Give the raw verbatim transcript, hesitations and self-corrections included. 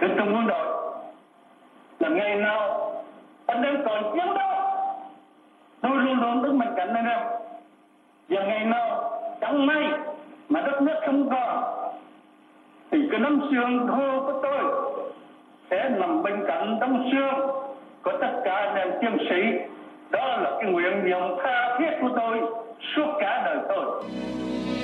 từ Trung ương đội là ngày nào anh em còn chiến đấu, tôi luôn luôn đứng bên cạnh anh em. Và ngày nào chẳng may mà đất nước không còn thì cái nắm xương thô của tôi sẽ nằm bên cạnh tấm xương của tất cả anh em chiến sĩ. Đó là cái nguyện vọng tha thiết của tôi suốt cả đời tôi.